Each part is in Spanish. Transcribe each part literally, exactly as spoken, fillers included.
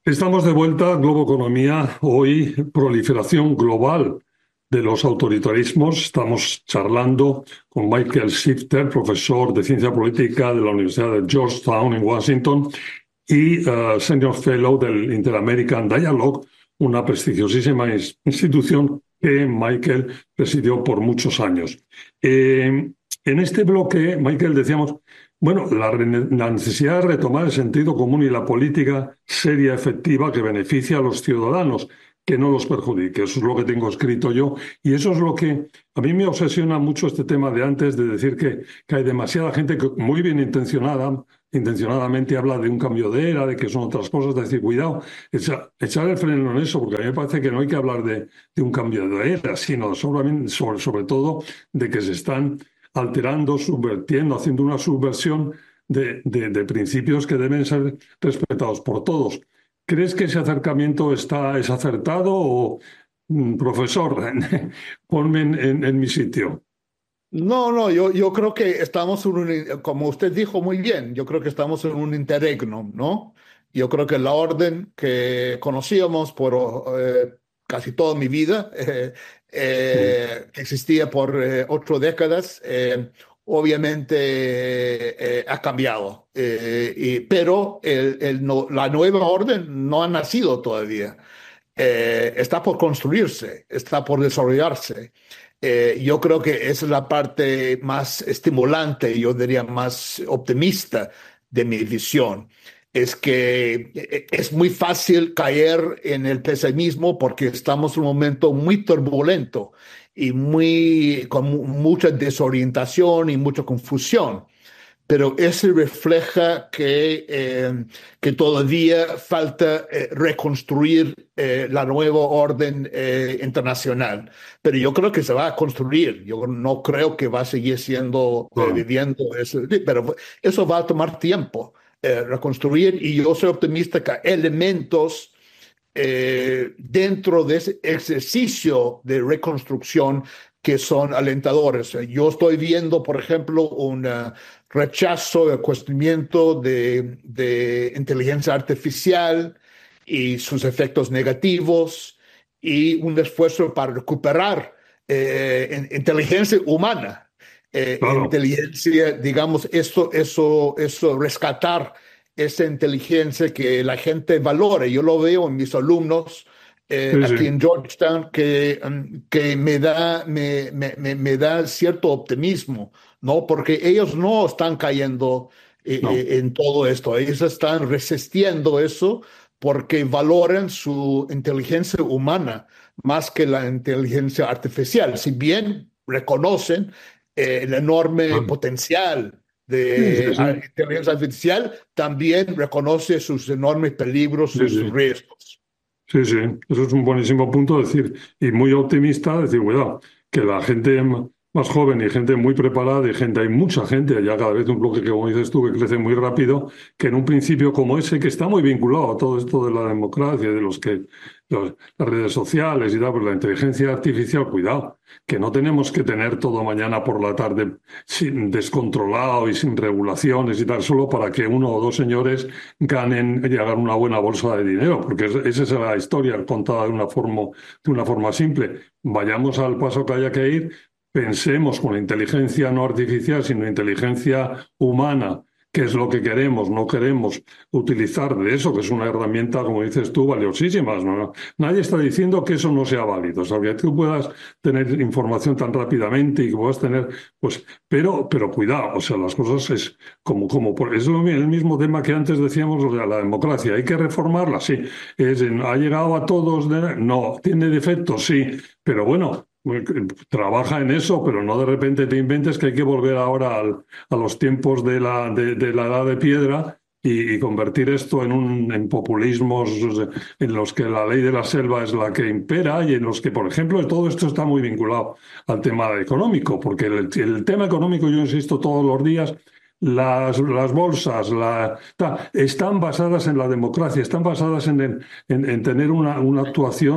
Estamos de vuelta a Globo Economía. Hoy, proliferación global de los autoritarismos. Estamos charlando con Michael Shifter, profesor de Ciencia Política de la Universidad de Georgetown en Washington y uh, Senior Fellow del Inter-American Dialogue, una prestigiosísima institución que Michael presidió por muchos años. Eh, en este bloque, Michael, decíamos, bueno, la, la necesidad de retomar el sentido común y la política seria, efectiva, que beneficia a los ciudadanos, que no los perjudique. Eso es lo que tengo escrito yo. Y eso es lo que a mí me obsesiona mucho este tema de antes, de decir que, que hay demasiada gente que muy bien intencionada, intencionadamente habla de un cambio de era, de que son otras cosas, de decir, cuidado, echa, echar el freno en eso, porque a mí me parece que no hay que hablar de, de un cambio de era, sino sobre, sobre, sobre todo de que se están alterando, subvertiendo, haciendo una subversión de, de, de principios que deben ser respetados por todos. ¿Crees que ese acercamiento está, es acertado o, mm, profesor, ponme en, en, en mi sitio? No, no, yo, yo creo que estamos en un, como usted dijo muy bien, yo creo que estamos en un interregnum, ¿no? Yo creo que la orden que conocíamos por eh, casi toda mi vida, eh, Mm, eh, que existía por eh, ocho décadas, eh, obviamente eh, ha cambiado. Eh, y- pero el, el no- la nueva orden no ha nacido todavía. Eh, está por construirse, está por desarrollarse. Eh, yo creo que esa es la parte más estimulante, yo diría más optimista de mi visión. Es que eh, es muy fácil caer en el pesimismo porque estamos en un momento muy turbulento y muy, con mu- mucha desorientación y mucha confusión, pero ese refleja que, eh, que todavía falta eh, reconstruir eh, la nueva orden eh, internacional. Pero yo creo que se va a construir. Yo no creo que va a seguir siendo, eh, claro. viviendo eso, pero eso va a tomar tiempo eh, reconstruir, y yo soy optimista que elementos eh, dentro de ese ejercicio de reconstrucción que son alentadores. Yo estoy viendo, por ejemplo, un uh, rechazo, el cuestionamiento de, de inteligencia artificial y sus efectos negativos, y un esfuerzo para recuperar eh, inteligencia humana, eh, Claro. inteligencia, digamos, eso, eso, eso, rescatar esa inteligencia que la gente valore. Yo lo veo en mis alumnos eh, Sí, aquí sí. en Georgetown, que, um, que me da, me, me, me, me da cierto optimismo, ¿no? Porque ellos no están cayendo eh, No. eh, en todo esto, ellos están resistiendo eso porque valoran su inteligencia humana más que la inteligencia artificial, si bien reconocen eh, el enorme Claro. potencial Sí, sí, de sí. ah, inteligencia artificial, también reconoce sus enormes peligros Sí, y sus sí. riesgos. Sí, sí, eso es un buenísimo punto decir, y muy optimista, decir, cuidado, que la gente m- más joven y gente muy preparada y gente, hay mucha gente, ya cada vez un bloque que, como dices tú, que crece muy rápido, que en un principio como ese, que está muy vinculado a todo esto de la democracia, de los que, los- las redes sociales y tal, pues la inteligencia artificial, cuidado, que no tenemos que tener todo mañana por la tarde sin, descontrolado y sin regulaciones y tal, solo para que uno o dos señores ganen y hagan una buena bolsa de dinero, porque es- esa es la historia contada de una forma, de una forma simple. Vayamos al paso que haya que ir, pensemos con inteligencia no artificial, sino inteligencia humana, qué es lo que queremos, no queremos utilizar de eso, que es una herramienta, como dices tú, valiosísima, ¿no? Nadie está diciendo que eso no sea válido, o sea, que tú puedas tener información tan rápidamente y que puedas tener, pues, pero, pero cuidado, o sea, las cosas es como, como por, es lo, mi- el mismo tema que antes decíamos, o sea, la democracia, ¿hay que reformarla? Sí. Es, en- ¿ha llegado a todos? De- no. ¿Tiene defectos? Sí. Pero bueno, eh, trabaja en eso, pero no de repente te inventes que hay que volver ahora al- a los tiempos de la, de, de la edad de piedra y, y convertir esto en, un, en populismos en los que la ley de la selva es la que impera y en los que, por ejemplo, todo esto está muy vinculado al tema económico, porque el, el tema económico, yo insisto todos los días, las, las bolsas la, ta, están basadas en la democracia, están basadas en, el- en, en tener una, una actuación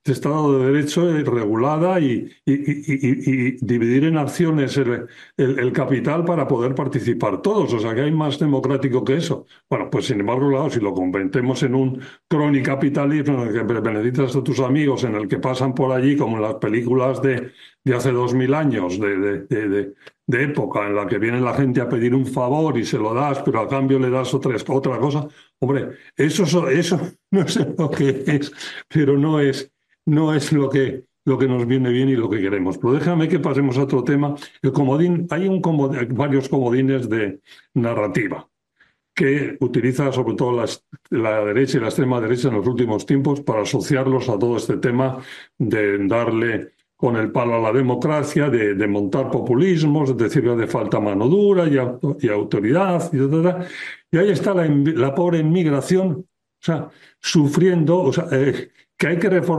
de Estado de Derecho eh, regulada y, y- y- y- y dividir en acciones el, el- el capital para poder participar todos. O sea, que hay más democrático que eso. Bueno, pues sin embargo, claro, si lo convertimos en un cronicapitalismo en el que beneficias a tus amigos, en el que pasan por allí, como en las películas de, de hace dos mil años, de, de, de- de- de época, en la que viene la gente a pedir un favor y se lo das, pero a cambio le das otra, otra cosa. Hombre, eso, so- eso no sé lo que es, pero no es, no es lo que, lo que nos viene bien y lo que queremos. Pero déjame que pasemos a otro tema. El comodín, hay un comod- varios comodines de narrativa que utiliza sobre todo la, la derecha y la extrema derecha en los últimos tiempos para asociarlos a todo este tema de darle con el palo a la democracia, de, de montar populismos, de decir que hace falta mano dura y, auto- y autoridad, y, etcétera. Y ahí está la, la pobre inmigración, o sea, sufriendo, o sea, eh, que hay que reformar.